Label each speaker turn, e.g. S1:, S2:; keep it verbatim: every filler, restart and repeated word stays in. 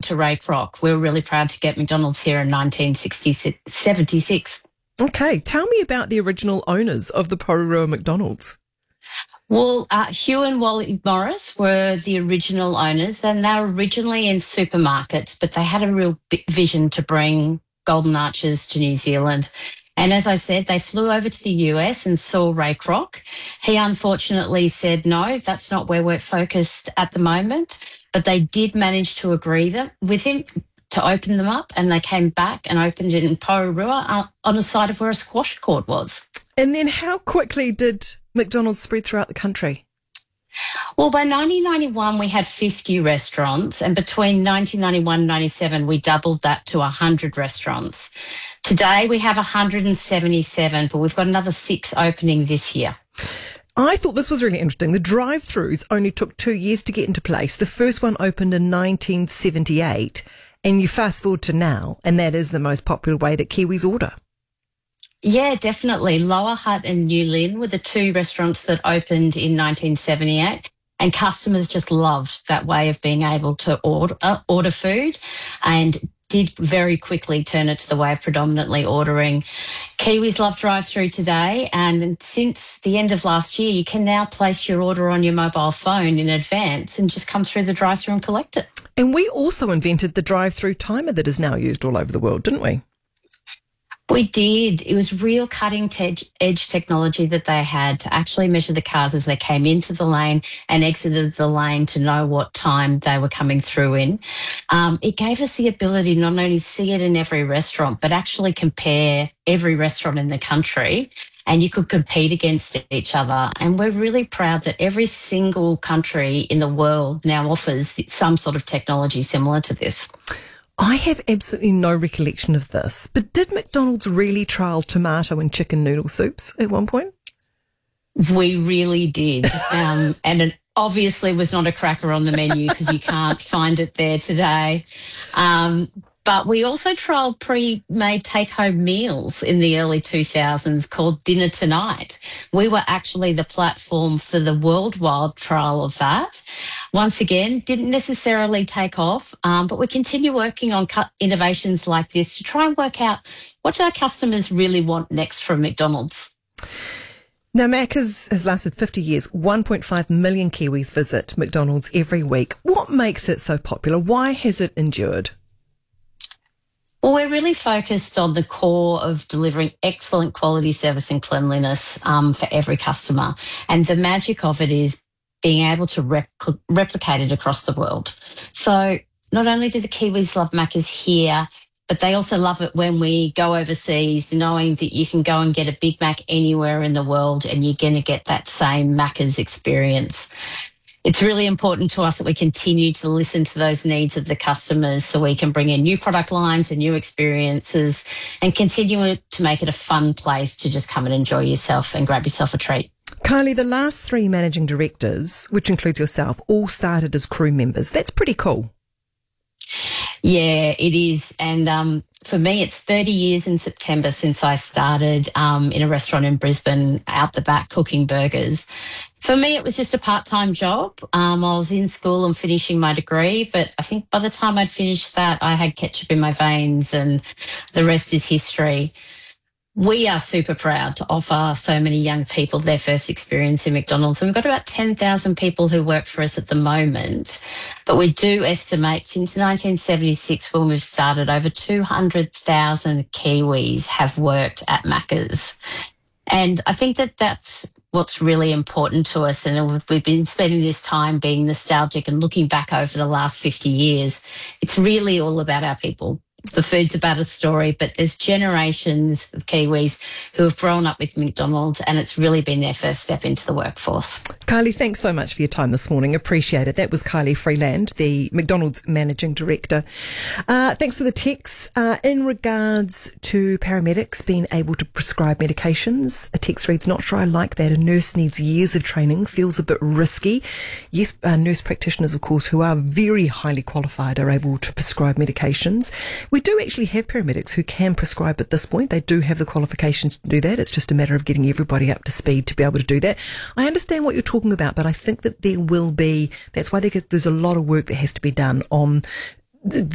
S1: to Ray Kroc. We were really proud to get McDonald's here in nineteen seventy-six.
S2: Okay, tell me about the original owners of the Porirua McDonald's.
S1: Well, uh, Hugh and Wally Morris were the original owners, and they were originally in supermarkets, but they had a real vision to bring Golden Arches to New Zealand. And as I said, they flew over to the U S and saw Ray Kroc. He unfortunately said, no, that's not where we're focused at the moment. But they did manage to agree that, with him to open them up, and they came back and opened it in Porirua uh, on the side of where a squash court was.
S2: And then how quickly did McDonald's spread throughout the country?
S1: Well, by nineteen ninety-one, we had fifty restaurants, and between nineteen ninety-one and ninety-seven, we doubled that to one hundred restaurants. Today, we have one hundred seventy-seven, but we've got another six opening this year.
S2: I thought this was really interesting. The drive-thrus only took two years to get into place. The first one opened in nineteen seventy-eight, and you fast forward to now, and that is the most popular way that Kiwis order.
S1: Yeah, definitely. Lower Hutt and New Lynn were the two restaurants that opened in nineteen seventy-eight, and customers just loved that way of being able to order, uh, order food, and did very quickly turn it to the way of predominantly ordering. Kiwis love drive-through today, and since the end of last year, you can now place your order on your mobile phone in advance and just come through the drive-through and collect it.
S2: And we also invented the drive-through timer that is now used all over the world, didn't we?
S1: We did. It was real cutting edge technology that they had to actually measure the cars as they came into the lane and exited the lane to know what time they were coming through in. Um, it gave us the ability to not only see it in every restaurant, but actually compare every restaurant in the country, and you could compete against each other. And we're really proud that every single country in the world now offers some sort of technology similar to this.
S2: I have absolutely no recollection of this, but did McDonald's really trial tomato and chicken noodle soups at one point?
S1: We really did. Um, and it obviously was not a cracker on the menu because you can't find it there today. Um, but we also trialled pre-made take-home meals in the early two thousands called Dinner Tonight. We were actually the platform for the worldwide trial of that. Once again, didn't necessarily take off, um, but we continue working on cu- innovations like this to try and work out what do our customers really want next from McDonald's.
S2: Now, Macca's has lasted fifty years. one point five million Kiwis visit McDonald's every week. What makes it so popular? Why has it endured?
S1: Well, we're really focused on the core of delivering excellent quality service and cleanliness um, for every customer. And the magic of it is being able to rep- replicate it across the world. So not only do the Kiwis love Macca's here, but they also love it when we go overseas, knowing that you can go and get a Big Mac anywhere in the world and you're going to get that same Macca's experience. It's really important to us that we continue to listen to those needs of the customers so we can bring in new product lines and new experiences and continue to make it a fun place to just come and enjoy yourself and grab yourself a treat.
S2: Kylie, the last three managing directors, which includes yourself, all started as crew members. That's pretty cool.
S1: Yeah, it is. And um, for me, it's thirty years in September since I started um, in a restaurant in Brisbane out the back cooking burgers. For me, it was just a part-time job. Um, I was in school and finishing my degree, but I think by the time I'd finished that, I had ketchup in my veins and the rest is history. We are super proud to offer so many young people their first experience in McDonald's. And we've got about ten thousand people who work for us at the moment. But we do estimate since nineteen seventy-six, when we've started, over two hundred thousand Kiwis have worked at Macca's. And I think that that's what's really important to us. And we've been spending this time being nostalgic and looking back over the last fifty years. It's really all about our people. The food's about a story, but there's generations of Kiwis who have grown up with McDonald's, and it's really been their first step into the workforce.
S2: Kylie, thanks so much for your time this morning. Appreciate it. That was Kylie Freeland, the McDonald's Managing Director. Uh, thanks for the text. Uh, in regards to paramedics being able to prescribe medications, a text reads, not sure I like that. A nurse needs years of training, feels a bit risky. Yes, uh, nurse practitioners, of course, who are very highly qualified, are able to prescribe medications. We do actually have paramedics who can prescribe at this point. They do have the qualifications to do that. It's just a matter of getting everybody up to speed to be able to do that. I understand what you're talking about, but I think that there will be, that's why there's a lot of work that has to be done on the,